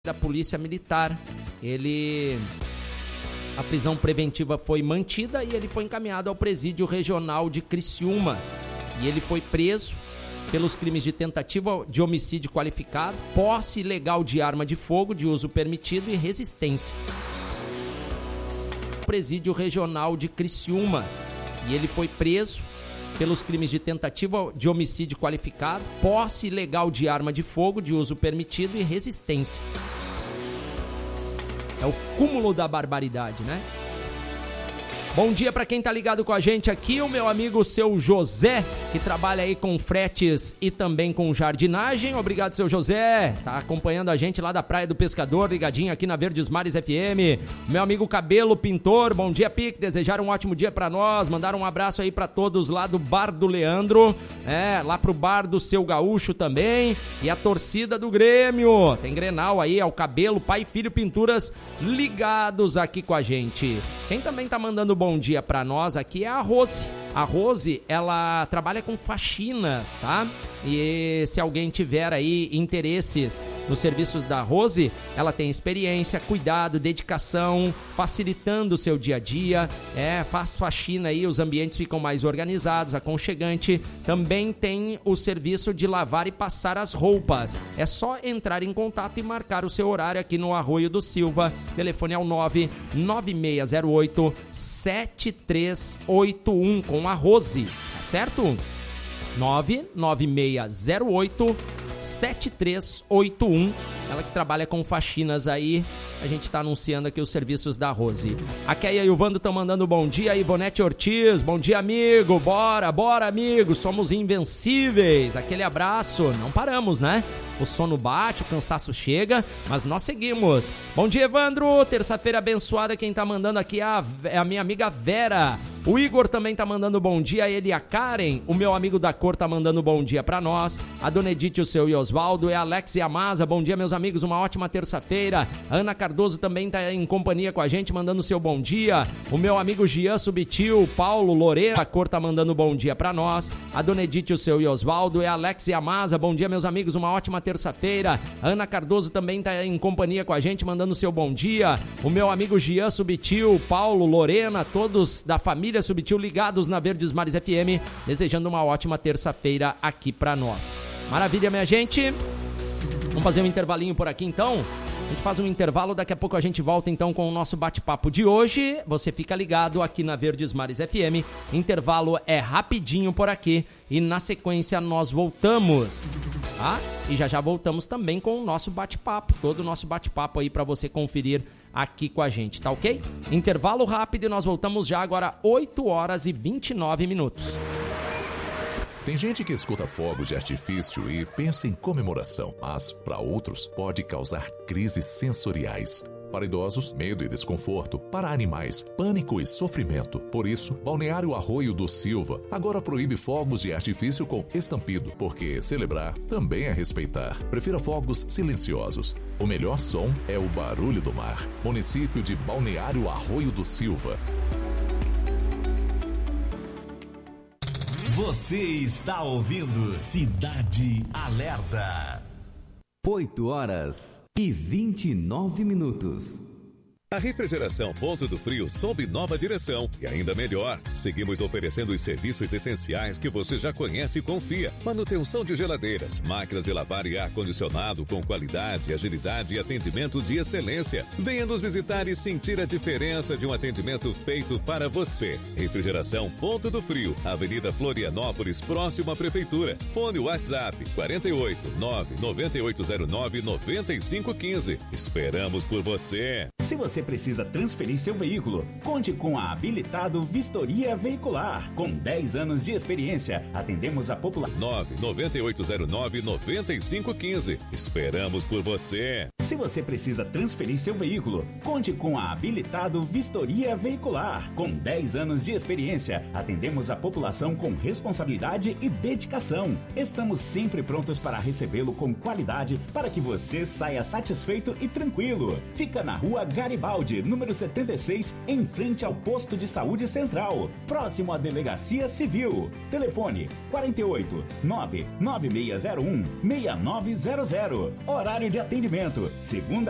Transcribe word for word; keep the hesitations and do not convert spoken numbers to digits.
da Polícia Militar. Ele... A prisão preventiva foi mantida e ele foi encaminhado ao Presídio Regional de Criciúma. E ele foi preso pelos crimes de tentativa de homicídio qualificado, posse ilegal de arma de fogo de uso permitido e resistência. Presídio Regional de Criciúma. E ele foi preso pelos crimes de tentativa de homicídio qualificado, posse ilegal de arma de fogo de uso permitido e resistência. É o cúmulo da barbaridade, né? Bom dia para quem tá ligado com a gente aqui, o meu amigo seu José, que trabalha aí com fretes e também com jardinagem. Obrigado, seu José, tá acompanhando a gente lá da Praia do Pescador, ligadinho aqui na Verdes Mares F M. Meu amigo Cabelo Pintor, bom dia, Pique, desejaram um ótimo dia para nós, mandaram um abraço aí para todos lá do Bar do Leandro, é, lá pro Bar do Seu Gaúcho também, e a torcida do Grêmio, tem Grenal aí, é o Cabelo, Pai e Filho Pinturas, ligados aqui com a gente. Quem também tá mandando bom dia pra nós aqui é a Rose. A Rose, ela trabalha com faxinas, tá? E se alguém tiver aí interesses nos serviços da Rose, ela tem experiência, cuidado, dedicação, facilitando o seu dia a dia, é, faz faxina aí, os ambientes ficam mais organizados, aconchegante. Também tem o serviço de lavar e passar as roupas. É só entrar em contato e marcar o seu horário aqui no Arroio do Silva. O telefone é o nove nove seis zero oito sete três oito um com a Rose, tá certo? nove nove seis zero oito sete três oito um. Ela que trabalha com faxinas aí. A gente está anunciando aqui os serviços da Rose. A Keia e o Vando estão mandando bom dia. Ivonete Ortiz, bom dia, amigo. Bora, bora, amigo. Somos invencíveis. Aquele abraço. Não paramos, né? O sono bate, o cansaço chega, mas nós seguimos. Bom dia, Evandro. Terça-feira abençoada. Quem tá mandando aqui é a, é a minha amiga Vera. O Igor também tá mandando bom dia. Ele e a Karen. O meu amigo da cor tá mandando bom dia pra nós. A Dona Edith, o seu e Osvaldo. É a Alex e a Maza. Bom dia, meus amigos. Uma ótima terça-feira. A Ana Cardoso também tá em companhia com a gente, mandando seu bom dia. O meu amigo Gian Subtil, Paulo, Lorena. A cor tá mandando bom dia pra nós. A Dona Edith, o seu e Osvaldo. É a Alex e a Maza. Bom dia, meus amigos. Uma ótima terça-feira. terça-feira, a Ana Cardoso também está em companhia com a gente, mandando seu bom dia. O meu amigo Gian Subtil, Paulo, Lorena, todos da família Subtil ligados na Verdes Mares F M, desejando uma ótima terça-feira aqui para nós. Maravilha, minha gente. Vamos fazer um intervalinho por aqui, então? A gente faz um intervalo, daqui a pouco a gente volta então com o nosso bate-papo de hoje. Você fica ligado aqui na Verdes Mares F M. Intervalo é rapidinho por aqui e na sequência nós voltamos. Tá? E já já voltamos também com o nosso bate-papo, todo o nosso bate-papo aí para você conferir aqui com a gente, tá ok? Intervalo rápido e nós voltamos já agora oito horas e vinte e nove minutos. Tem gente que escuta fogos de artifício e pensa em comemoração, mas para outros pode causar crises sensoriais. Para idosos, medo e desconforto. Para animais, pânico e sofrimento. Por isso, Balneário Arroio do Silva agora proíbe fogos de artifício com estampido, porque celebrar também é respeitar. Prefira fogos silenciosos. O melhor som é o barulho do mar. Município de Balneário Arroio do Silva. Você está ouvindo Cidade Alerta. oito horas e vinte e nove minutos. A Refrigeração Ponto do Frio sob nova direção e ainda melhor. Seguimos oferecendo os serviços essenciais que você já conhece e confia. Manutenção de geladeiras, máquinas de lavar e ar-condicionado com qualidade, agilidade e atendimento de excelência. Venha nos visitar e sentir a diferença de um atendimento feito para você. Refrigeração Ponto do Frio, Avenida Florianópolis, próximo à Prefeitura. Fone WhatsApp quarenta e oito, nove nove oito zero nove, nove cinco um cinco. Esperamos por você. Se você precisa transferir seu veículo, conte com a Habilitado Vistoria Veicular. Com dez anos de experiência, atendemos a população. nove nove oito zero nove, nove cinco um cinco. Esperamos por você. Se você precisa transferir seu veículo, conte com a Habilitado Vistoria Veicular. Com dez anos de experiência, atendemos a população com responsabilidade e dedicação. Estamos sempre prontos para recebê-lo com qualidade para que você saia satisfeito e tranquilo. Fica na rua Garibaldi, número setenta e seis, em frente ao Posto de Saúde Central, próximo à Delegacia Civil. Telefone quarenta e oito, nove nove seis zero um, seis nove zero zero. Horário de atendimento, segunda